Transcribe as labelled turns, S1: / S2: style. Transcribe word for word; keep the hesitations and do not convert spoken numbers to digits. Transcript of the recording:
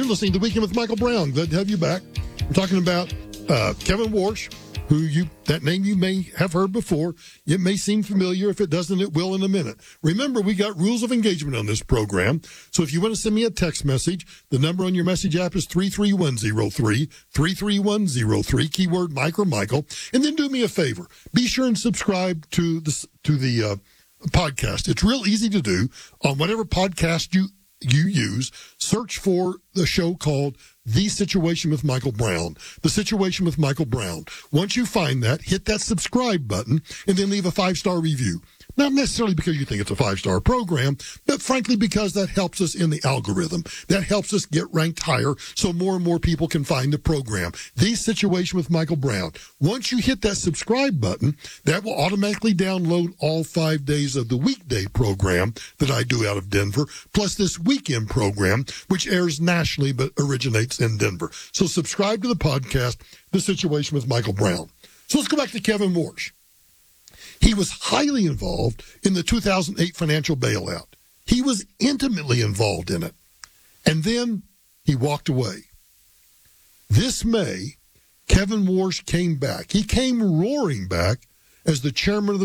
S1: listening to Weekend with Michael Brown. Glad to have you back. We're talking about uh, Kevin Warsh, who you that name you may have heard before. It may seem familiar. If it doesn't, it will in a minute. Remember, we got rules of engagement on this program. So if you want to send me a text message, the number on your message app is three three one zero three, three three one zero three, keyword Mike or Michael. And then do me a favor. Be sure and subscribe to the, to the uh, podcast. It's real easy to do on whatever podcast you you use. Search for the show called The Situation with Michael Brown. The Situation with Michael Brown. Once you find that, hit that subscribe button and then leave a five-star review. Not necessarily because you think it's a five-star program, but frankly because that helps us in the algorithm. That helps us get ranked higher so more and more people can find the program. The Situation with Michael Brown. Once you hit that subscribe button, that will automatically download all five days of the weekday program that I do out of Denver, plus this weekend program, which airs nationally but originates in Denver. So subscribe to the podcast, The Situation with Michael Brown. So let's go back to Kevin Warsh. He was highly involved in the two thousand eight financial bailout. He was intimately involved in it. And then he walked away. This May, Kevin Warsh came back. He came roaring back as the chairman of the